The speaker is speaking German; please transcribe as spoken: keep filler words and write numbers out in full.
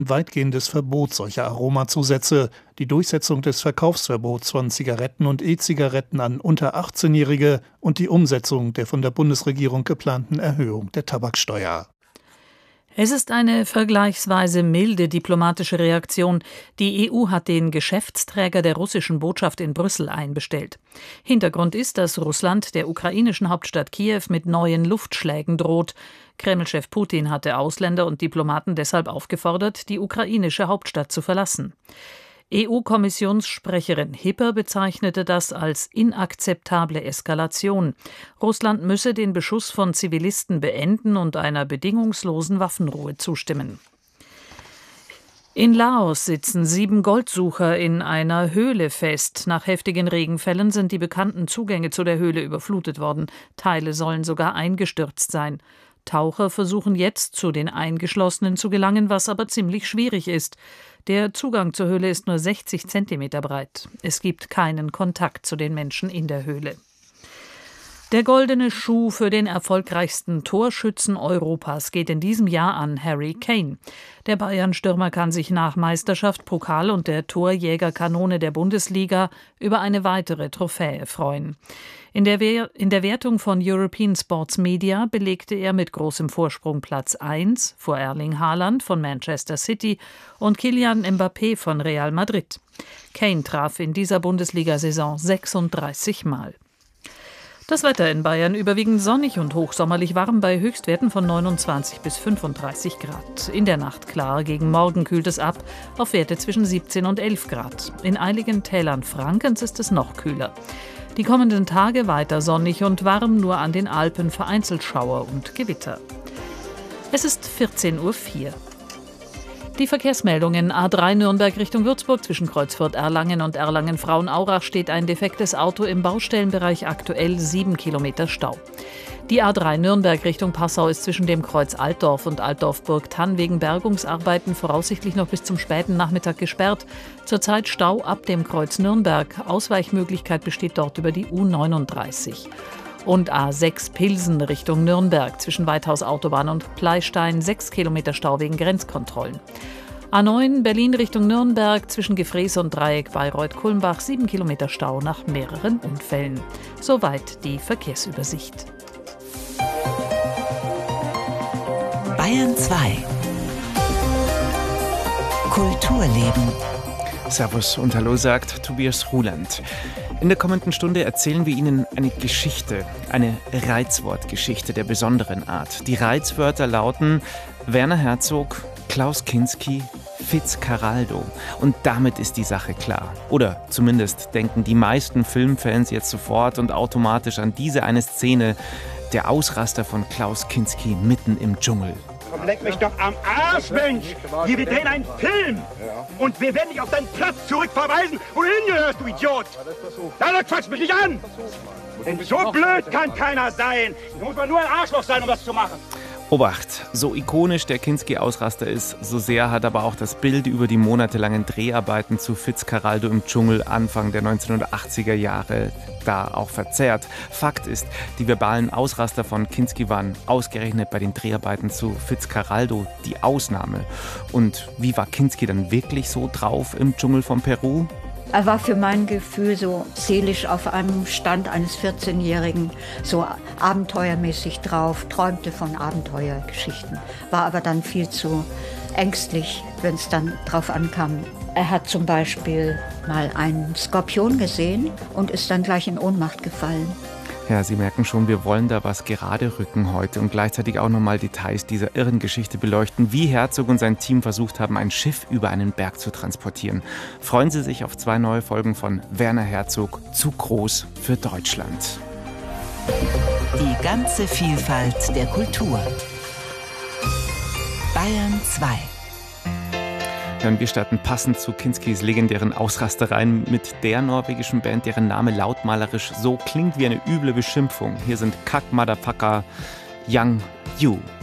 weitgehendes Verbot solcher Aromazusätze, die Durchsetzung des Verkaufsverbots von Zigaretten und E-Zigaretten an unter achtzehnjährige und die Umsetzung der von der Bundesregierung geplanten Erhöhung der Tabaksteuer. Es ist eine vergleichsweise milde diplomatische Reaktion. Die E U hat den Geschäftsträger der russischen Botschaft in Brüssel einbestellt. Hintergrund ist, dass Russland der ukrainischen Hauptstadt Kiew mit neuen Luftschlägen droht. Kreml-Chef Putin hatte Ausländer und Diplomaten deshalb aufgefordert, die ukrainische Hauptstadt zu verlassen. E U-Kommissionssprecherin Hipper bezeichnete das als inakzeptable Eskalation. Russland müsse den Beschuss von Zivilisten beenden und einer bedingungslosen Waffenruhe zustimmen. In Laos sitzen sieben Goldsucher in einer Höhle fest. Nach heftigen Regenfällen sind die bekannten Zugänge zu der Höhle überflutet worden. Teile sollen sogar eingestürzt sein. Taucher versuchen jetzt, zu den Eingeschlossenen zu gelangen, was aber ziemlich schwierig ist. Der Zugang zur Höhle ist nur sechzig Zentimeter breit. Es gibt keinen Kontakt zu den Menschen in der Höhle. Der goldene Schuh für den erfolgreichsten Torschützen Europas geht in diesem Jahr an Harry Kane. Der Bayern-Stürmer kann sich nach Meisterschaft, Pokal und der Torjägerkanone der Bundesliga über eine weitere Trophäe freuen. In der, We- in der Wertung von European Sports Media belegte er mit großem Vorsprung Platz eins vor Erling Haaland von Manchester City und Kylian Mbappé von Real Madrid. Kane traf in dieser Bundesliga-Saison sechsunddreißig Mal. Das Wetter in Bayern überwiegend sonnig und hochsommerlich warm bei Höchstwerten von neunundzwanzig bis fünfunddreißig Grad. In der Nacht klar, gegen Morgen kühlt es ab auf Werte zwischen siebzehn und elf Grad. In einigen Tälern Frankens ist es noch kühler. Die kommenden Tage weiter sonnig und warm, nur an den Alpen vereinzelt Schauer und Gewitter. Es ist vierzehn Uhr vier. Die Verkehrsmeldungen: A drei Nürnberg Richtung Würzburg zwischen Kreuzfurt-Erlangen und Erlangen-Frauenaurach steht ein defektes Auto im Baustellenbereich, aktuell sieben Kilometer Stau. Die A drei Nürnberg Richtung Passau ist zwischen dem Kreuz Altdorf und Altdorf-Burgthann wegen Bergungsarbeiten voraussichtlich noch bis zum späten Nachmittag gesperrt. Zurzeit Stau ab dem Kreuz Nürnberg. Ausweichmöglichkeit besteht dort über die U neununddreißig. Und A sechs Pilsen Richtung Nürnberg zwischen Weithaus Autobahn und Pleistein sechs Kilometer Stau wegen Grenzkontrollen. A neun Berlin Richtung Nürnberg zwischen Gefrees und Dreieck Bayreuth-Kulmbach sieben Kilometer Stau nach mehreren Unfällen. Soweit die Verkehrsübersicht. Bayern zwei. Kulturleben. Servus und Hallo, sagt Tobias Ruland. In der kommenden Stunde erzählen wir Ihnen eine Geschichte, eine Reizwortgeschichte der besonderen Art. Die Reizwörter lauten Werner Herzog, Klaus Kinski, Fitzcarraldo. Und damit ist die Sache klar. Oder zumindest denken die meisten Filmfans jetzt sofort und automatisch an diese eine Szene, der Ausraster von Klaus Kinski mitten im Dschungel. Leck mich doch am Arsch, Mensch! Hier, wir drehen einen Film! Und wir werden dich auf deinen Platz zurückverweisen! Wohin gehörst du, Idiot? Dann quatsch mich nicht an! Denn so blöd kann keiner sein! Da muss man nur ein Arschloch sein, um das zu machen! Obacht, so ikonisch der Kinski-Ausraster ist, so sehr hat aber auch das Bild über die monatelangen Dreharbeiten zu Fitzcarraldo im Dschungel Anfang der neunzehnhundertachtziger Jahre da auch verzerrt. Fakt ist, die verbalen Ausraster von Kinski waren ausgerechnet bei den Dreharbeiten zu Fitzcarraldo die Ausnahme. Und wie war Kinski dann wirklich so drauf im Dschungel von Peru? Er war für mein Gefühl so seelisch auf einem Stand eines vierzehnjährigen, so abenteuermäßig drauf, träumte von Abenteuergeschichten, war aber dann viel zu ängstlich, wenn es dann drauf ankam. Er hat zum Beispiel mal einen Skorpion gesehen und ist dann gleich in Ohnmacht gefallen. Ja, Sie merken schon, wir wollen da was gerade rücken heute und gleichzeitig auch nochmal Details dieser irren Geschichte beleuchten, wie Herzog und sein Team versucht haben, ein Schiff über einen Berg zu transportieren. Freuen Sie sich auf zwei neue Folgen von Werner Herzog, zu groß für Deutschland. Die ganze Vielfalt der Kultur. Bayern zwei. Ja, und wir starten passend zu Kinskis legendären Ausrastereien mit der norwegischen Band, deren Name lautmalerisch so klingt wie eine üble Beschimpfung. Hier sind Kack Motherfucker Young You.